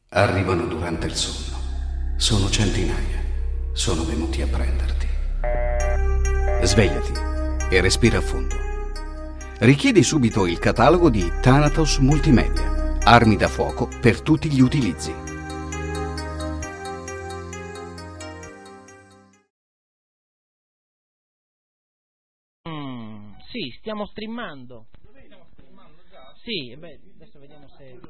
Arrivano durante il sonno. Sono centinaia. Sono venuti a prenderti. Svegliati e respira a fondo. Richiedi subito il catalogo di Thanatos Multimedia. Armi da fuoco per tutti gli utilizzi. Sì, stiamo streamando. Sì, beh, adesso vediamo se...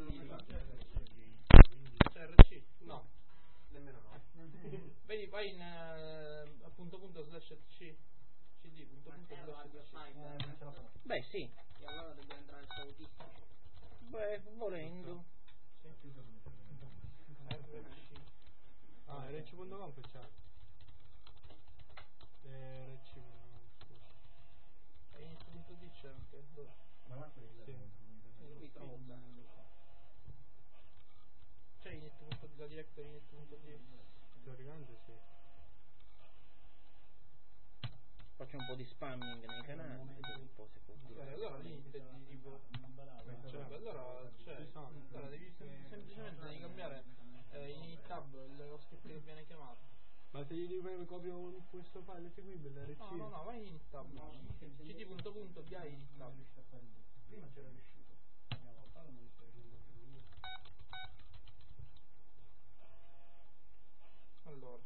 No, nemmeno no. Vedi, vai in /c cd.slash. Beh, sì. E allora deve entrare il sautista. Beh, volendo. rc.com c'è. rc.com. E inizio.d c'è anche. Dove? Sì. Io mi trovo bene. C'è la directory init.d? Teoricamente sì. Faccio un po' di spamming nei canali, vediamo un po' se qualcuno... Allora l'init è di tipo... allora devi semplicemente devi cambiare in init tab lo script che viene chiamato. Ma se gli dico copio questo file eseguibile RC? No, vai in init tab. cd.via init tab. Prima c'era riuscito. Allora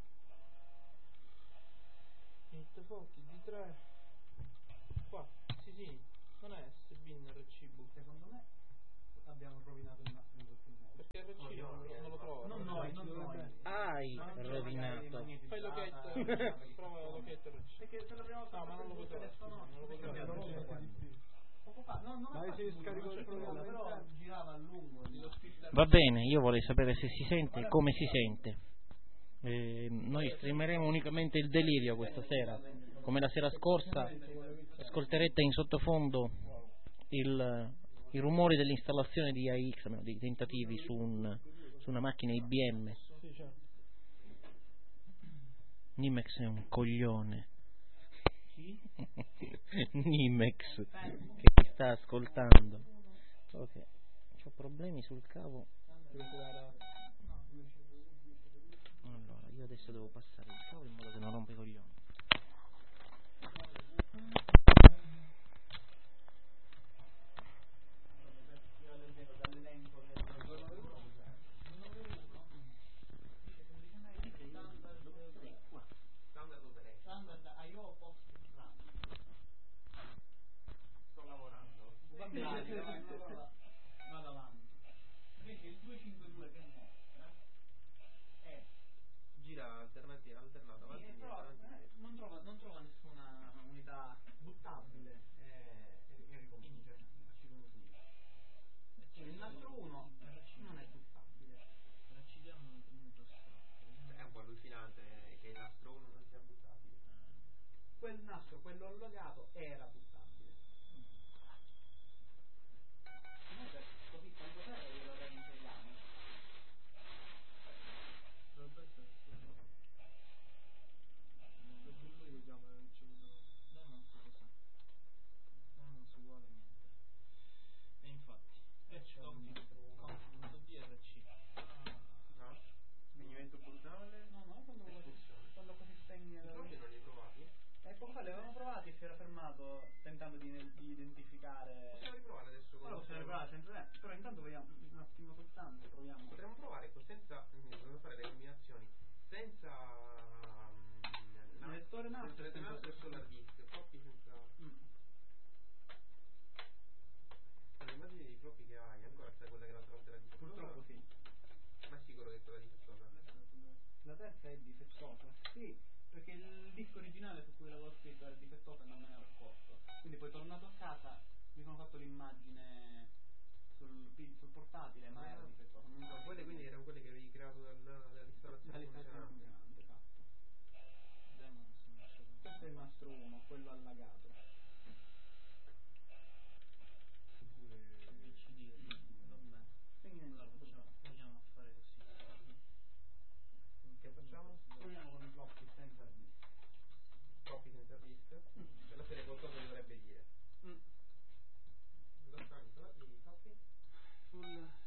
init fuochi d3 qua, sì, non è sbin rcbook. Secondo me abbiamo rovinato il nostro indotto, perché rc non lo trovo. Non noi. Hai rovinato. Fai locate, prova locate rc. Perché se l'abbiamo fatto, ma non lo puoi trovare. Poco fa, ma si scarico il programma, però girava a lungo. Va bene, io vorrei sapere se si sente e come si sente. Noi streameremo unicamente il delirio questa sera. Come la sera scorsa ascolterete in sottofondo i rumori dell'installazione di AX, dei tentativi su una macchina IBM. Nimex è un coglione. Nimex che mi sta ascoltando. So che ho problemi sul cavo. Allora, io adesso devo passare il cavo in modo che non rompa i coglioni. Sto lavorando. Vado avanti. Invece il 252 che mostra è gira alternata avanti e non trova nessuna unità buttabile e ricomincia. Il nastro 1 non è buttabile. Raccidiamo un punto stretto. È un po' allucinante che il nastro 1 non sia buttabile. Quel nastro, quello allogato, era buttabile. Così tanto bene lo reinseriamo. Non si vuole niente. E infatti conf.drc. No? Spegnimento brutale? No, quando così spegne. I trovi non li hai provati? Poco fa li avevamo provati e si era fermato tentando di identificare. Possiamo riprovare adesso? Possiamo riprovare senza. Però intanto vediamo un attimo soltanto, proviamo. Potremmo provare senza. Dobbiamo fare le combinazioni senza lettore nastro e solo hard disk, floppy senza. Le immagini di floppy che hai ancora c'è quella che l'altra volta era difettosa? Purtroppo sì. Ma è sicuro che è quella difettosa? La terza è difettosa? Sì, perché il disco originale su cui l'avevo scritto era difettoso e non me ne ero accorto. Quindi poi tornato a casa mi sono fatto l'immagine sul portatile, ma era difettosa. Quelle quindi erano quelle che avevi creato dall'installazione funzionante. Esatto. Questo è il nastro 1, quello allagato. Proviamo a fare così. Che facciamo? Proviamo con i floppy senza hard disk. Floppy senza hard disk? Per la serie qualcosa dovrebbe dire. Lo stanco, i floppy? Sul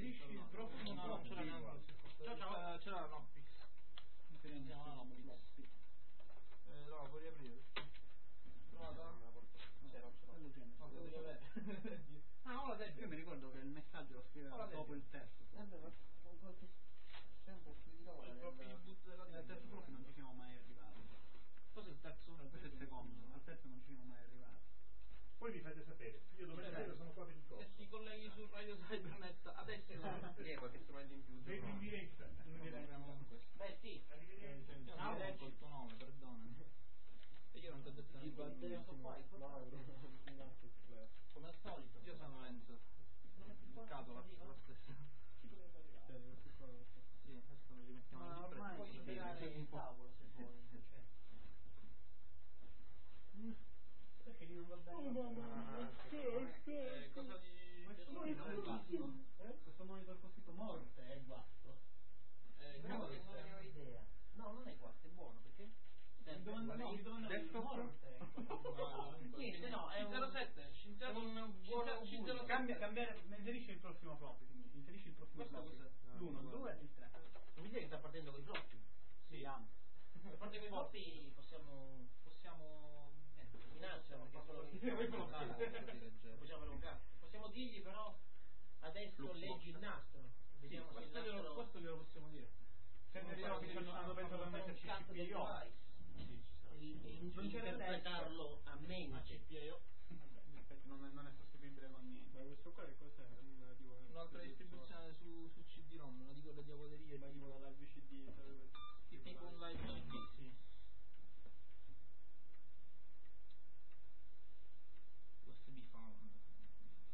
Inserisci il profumo non ce l'abbiamo. Ciao. Ce l'ha Noppix. Andiamo alla Noppix. No, puoi riaprire. Provata? Ah, ora io mi ricordo che il messaggio lo scriveva dopo il testo. Con qualche tempo più di lavoro. Al terzo profilo non ci siamo mai arrivati. Cos'è il terzo? Questo è il secondo, al terzo non ci siamo mai arrivati. Poi mi fate sapere, io domani sono qua per il Se corso. si colleghi su Radio Cybernet adesso Qualche strumento in più. Vedo in diretta. Beh sì, Io non ho detto il tuo nome, perdonami. E io non ti ho detto niente. come al solito. Io sono Enzo. Scatola, la stessa. Sì, adesso non li mettiamo Ma ormai puoi spiegare il tavolo se vuoi. Perché io non va bene? Cosa di... Questo monitor con scritto morte è guasto. Però non ne ho idea. No, non è guasto, è buono perché? Niente, no, è un 07, scienziato un buono Cambiare, inserisci il prossimo floppy, quindi inserisci il prossimo floppy. L'1, il 2 e il 3. Non mi dice che sta partendo con i floppy. Sì, amo. A parte con i floppy possiamo minacciare possiamo allungare. Possiamo dirgli però adesso leggi il nastro. Vediamo se il nastro Questo glielo possiamo dire. Se hanno pensato a metterci il CPIO. interpretarlo a mente. Non è sostituibile con niente. Ma questo qua che cos'è? Un'altra distribuzione su CD-ROM.